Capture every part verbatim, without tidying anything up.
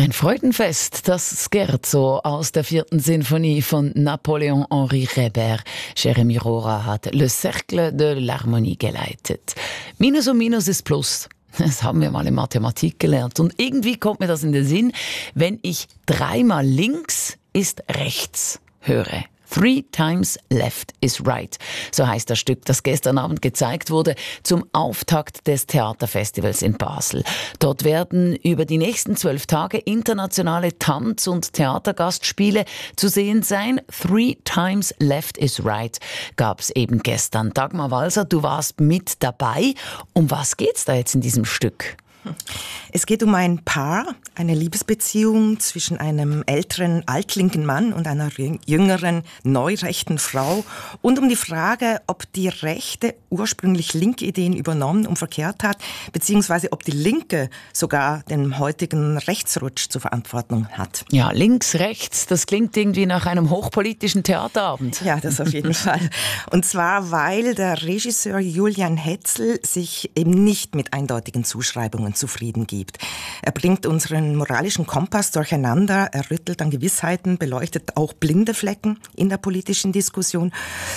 Ein Freudenfest, das Scherzo aus der vierten Sinfonie von Napoléon-Henri Rébert. Jérémy Rora hat Le Cercle de l'Harmonie geleitet. Minus und Minus ist Plus. Das haben wir mal in Mathematik gelernt. Und irgendwie kommt mir das in den Sinn, wenn ich dreimal links ist rechts höre. Three times left is right. So heißt das Stück, das gestern Abend gezeigt wurde zum Auftakt des Theaterfestivals in Basel. Dort werden über die nächsten zwölf Tage internationale Tanz- und Theatergastspiele zu sehen sein. Three times left is right gab's eben gestern. Dagmar Walser, du warst mit dabei. Um was geht's da jetzt in diesem Stück? Es geht um ein Paar, eine Liebesbeziehung zwischen einem älteren, altlinken Mann und einer jüngeren, neurechten Frau und um die Frage, ob die Rechte ursprünglich linke Ideen übernommen und verkehrt hat, beziehungsweise ob die Linke sogar den heutigen Rechtsrutsch zu verantworten hat. Ja, links, rechts, das klingt irgendwie nach einem hochpolitischen Theaterabend. Ja, das auf jeden Fall. Und zwar, weil der Regisseur Julian Hetzel sich eben nicht mit eindeutigen Zuschreibungen zufrieden gibt. Er bringt unseren moralischen Kompass durcheinander, er rüttelt an Gewissheiten, beleuchtet auch blinde Flecken in der politischen Diskussion.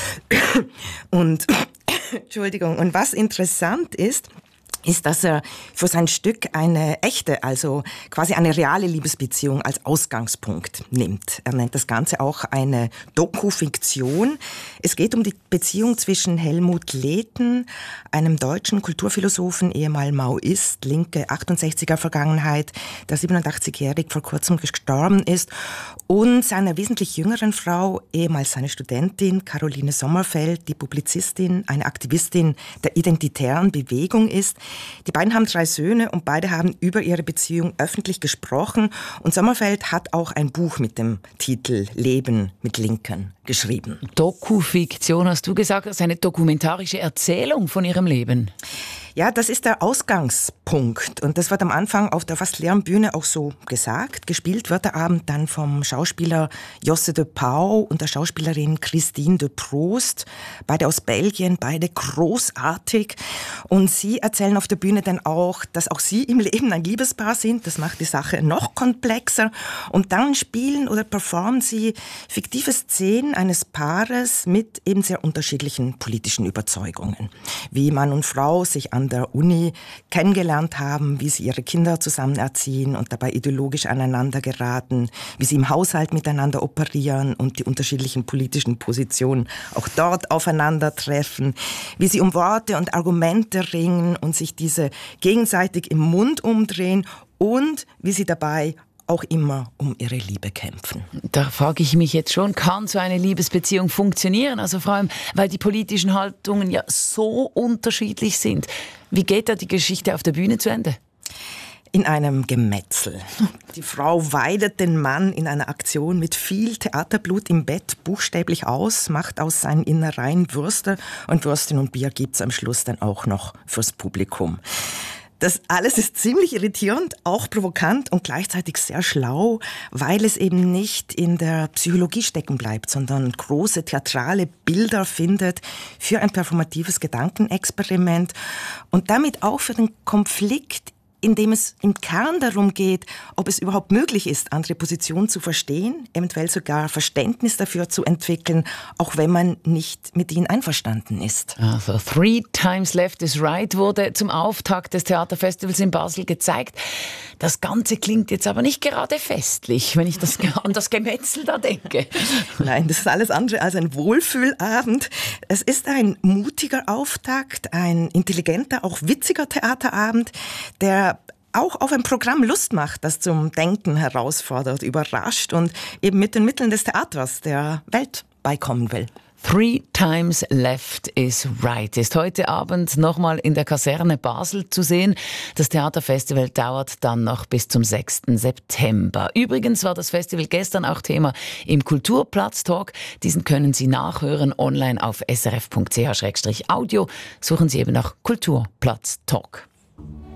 Und, Entschuldigung, und was interessant ist, ist, dass er für sein Stück eine echte, also quasi eine reale Liebesbeziehung als Ausgangspunkt nimmt. Er nennt das Ganze auch eine Doku-Fiktion. Es geht um die Beziehung zwischen Helmut Lehten, einem deutschen Kulturphilosophen, ehemal Maoist, linke achtundsechziger Vergangenheit, der siebenundachtzigjährig vor kurzem gestorben ist, und seiner wesentlich jüngeren Frau, ehemals seine Studentin, Caroline Sommerfeld, die Publizistin, eine Aktivistin der identitären Bewegung ist. Die beiden haben drei Söhne und beide haben über ihre Beziehung öffentlich gesprochen. Und Sommerfeld hat auch ein Buch mit dem Titel Leben mit Linken geschrieben. Doku-Fiktion hast du gesagt, das ist eine dokumentarische Erzählung von ihrem Leben. Ja, das ist der Ausgangspunkt und das wird am Anfang auf der fast leeren Bühne auch so gesagt. Gespielt wird der Abend dann vom Schauspieler Josse de Pauw und der Schauspielerin Christine de Proost, beide aus Belgien, beide großartig, und sie erzählen auf der Bühne dann auch, dass auch sie im Leben ein Liebespaar sind. Das macht die Sache noch komplexer und dann spielen oder performen sie fiktive Szenen eines Paares mit eben sehr unterschiedlichen politischen Überzeugungen, wie Mann und Frau sich an der Uni kennengelernt haben, wie sie ihre Kinder zusammen erziehen und dabei ideologisch aneinander geraten, wie sie im Haushalt miteinander operieren und die unterschiedlichen politischen Positionen auch dort aufeinandertreffen, wie sie um Worte und Argumente ringen und sich diese gegenseitig im Mund umdrehen und wie sie dabei auch immer um ihre Liebe kämpfen. Da frage ich mich jetzt schon, kann so eine Liebesbeziehung funktionieren? Also vor allem, weil die politischen Haltungen ja so unterschiedlich sind. Wie geht da die Geschichte auf der Bühne zu Ende? In einem Gemetzel. Die Frau weidet den Mann in einer Aktion mit viel Theaterblut im Bett buchstäblich aus, macht aus seinen Innereien Würste und Würstchen und Bier gibt's am Schluss dann auch noch fürs Publikum. Das alles ist ziemlich irritierend, auch provokant und gleichzeitig sehr schlau, weil es eben nicht in der Psychologie stecken bleibt, sondern große theatrale Bilder findet für ein performatives Gedankenexperiment und damit auch für den Konflikt, in dem es im Kern darum geht, ob es überhaupt möglich ist, andere Positionen zu verstehen, eventuell sogar Verständnis dafür zu entwickeln, auch wenn man nicht mit ihnen einverstanden ist. Also Three Times Left is Right wurde zum Auftakt des Theaterfestivals in Basel gezeigt. Das Ganze klingt jetzt aber nicht gerade festlich, wenn ich das an das Gemetzel da denke. Nein, das ist alles andere als ein Wohlfühlabend. Es ist ein mutiger Auftakt, ein intelligenter, auch witziger Theaterabend, der auch auf ein Programm Lust macht, das zum Denken herausfordert, überrascht und eben mit den Mitteln des Theaters der Welt beikommen will. Three Times Left is Right ist heute Abend nochmal in der Kaserne Basel zu sehen. Das Theaterfestival dauert dann noch bis zum sechsten September. Übrigens war das Festival gestern auch Thema im Kulturplatz-Talk. Diesen können Sie nachhören online auf s r f punkt c h slash audio. Suchen Sie eben nach Kulturplatz-Talk.